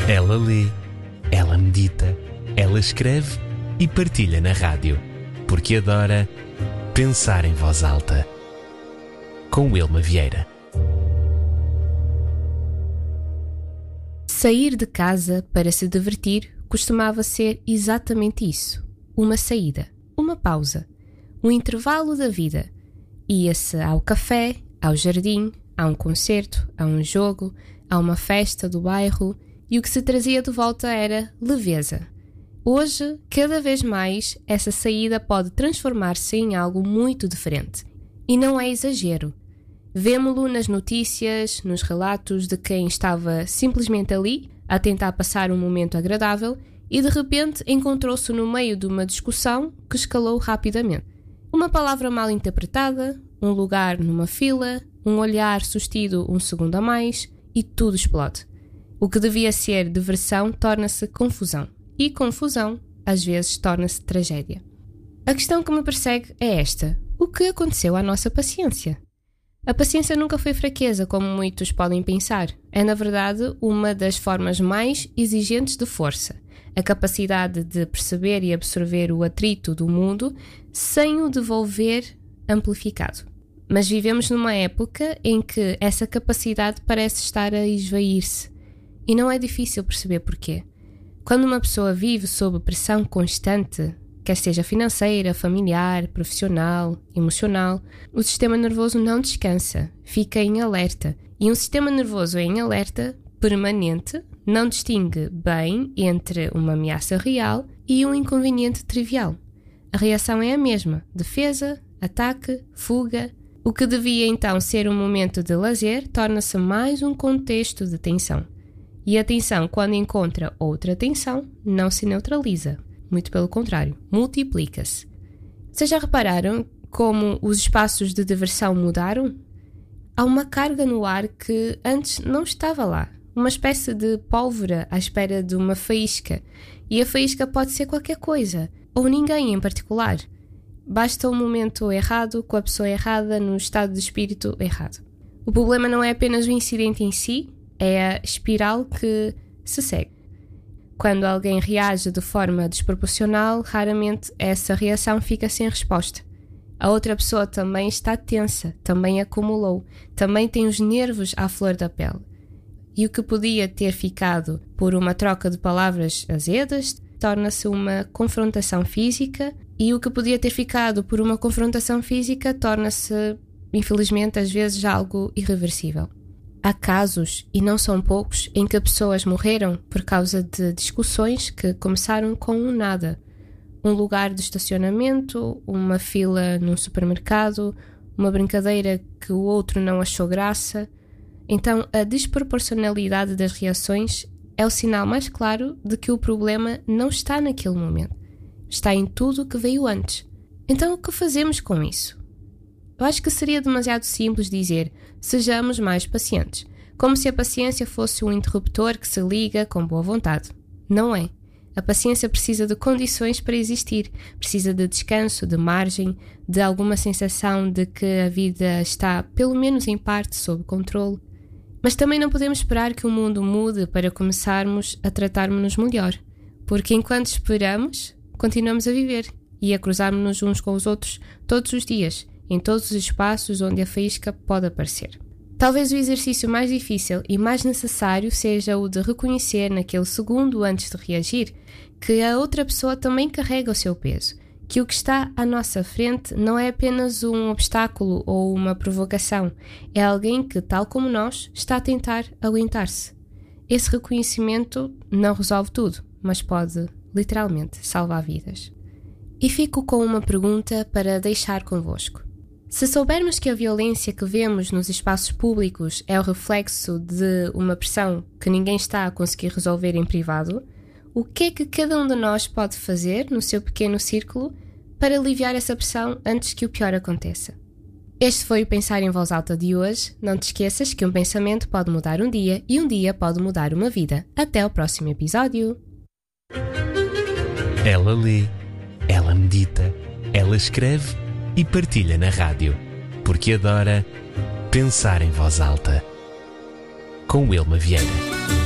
Ela lê, ela medita, ela escreve e partilha na rádio, porque adora pensar em voz alta. Com Wilma Vieira. Sair de casa para se divertir costumava ser exatamente isso. Uma saída, uma pausa, um intervalo da vida. Ia-se ao café, ao jardim, a um concerto, a um jogo, a uma festa do bairro, e o que se trazia de volta era leveza. Hoje, cada vez mais, essa saída pode transformar-se em algo muito diferente. E não é exagero. Vemo-lo nas notícias, nos relatos de quem estava simplesmente ali, a tentar passar um momento agradável, e de repente encontrou-se no meio de uma discussão que escalou rapidamente. Uma palavra mal interpretada, um lugar numa fila, um olhar sustido um segundo a mais, e tudo explode. O que devia ser diversão torna-se confusão. E confusão, às vezes, torna-se tragédia. A questão que me persegue é esta. O que aconteceu à nossa paciência? A paciência nunca foi fraqueza, como muitos podem pensar. É, na verdade, uma das formas mais exigentes de força. A capacidade de perceber e absorver o atrito do mundo sem o devolver amplificado. Mas vivemos numa época em que essa capacidade parece estar a esvair-se. E não é difícil perceber porquê. Quando uma pessoa vive sob pressão constante, quer seja financeira, familiar, profissional, emocional, o sistema nervoso não descansa, fica em alerta. E um sistema nervoso em alerta permanente não distingue bem entre uma ameaça real e um inconveniente trivial. A reação é a mesma: defesa, ataque, fuga. O que devia então ser um momento de lazer torna-se mais um contexto de tensão. E a tensão, quando encontra outra tensão, não se neutraliza. Muito pelo contrário, multiplica-se. Vocês já repararam como os espaços de diversão mudaram? Há uma carga no ar que antes não estava lá. Uma espécie de pólvora à espera de uma faísca. E a faísca pode ser qualquer coisa, ou ninguém em particular. Basta um momento errado, com a pessoa errada, no estado de espírito errado. O problema não é apenas o incidente em si, é a espiral que se segue. Quando alguém reage de forma desproporcional, raramente essa reação fica sem resposta. A outra pessoa também está tensa, também acumulou, também tem os nervos à flor da pele. E o que podia ter ficado por uma troca de palavras azedas torna-se uma confrontação física, e o que podia ter ficado por uma confrontação física torna-se, infelizmente, às vezes algo irreversível. Há casos, e não são poucos, em que pessoas morreram por causa de discussões que começaram com um nada. Um lugar de estacionamento, uma fila num supermercado, uma brincadeira que o outro não achou graça. Então, a desproporcionalidade das reações é o sinal mais claro de que o problema não está naquele momento. Está em tudo o que veio antes. Então, o que fazemos com isso? Eu acho que seria demasiado simples dizer: sejamos mais pacientes, como se a paciência fosse um interruptor que se liga com boa vontade. Não é. A paciência precisa de condições para existir, precisa de descanso, de margem, de alguma sensação de que a vida está, pelo menos em parte, sob controle. Mas também não podemos esperar que o mundo mude para começarmos a tratarmos-nos melhor, porque enquanto esperamos, continuamos a viver e a cruzarmos-nos uns com os outros todos os dias, em todos os espaços onde a faísca pode aparecer. Talvez o exercício mais difícil e mais necessário seja o de reconhecer naquele segundo antes de reagir que a outra pessoa também carrega o seu peso, que o que está à nossa frente não é apenas um obstáculo ou uma provocação, é alguém que, tal como nós, está a tentar aguentar-se. Esse reconhecimento não resolve tudo, mas pode, literalmente, salvar vidas. E fico com uma pergunta para deixar convosco. Se soubermos que a violência que vemos nos espaços públicos é o reflexo de uma pressão que ninguém está a conseguir resolver em privado, o que é que cada um de nós pode fazer no seu pequeno círculo para aliviar essa pressão antes que o pior aconteça? Este foi o Pensar em Voz Alta de hoje. Não te esqueças que um pensamento pode mudar um dia e um dia pode mudar uma vida. Até o próximo episódio. Ela lê, ela medita, ela escreve e partilha na rádio, porque adora pensar em voz alta. Com Wilma Vieira.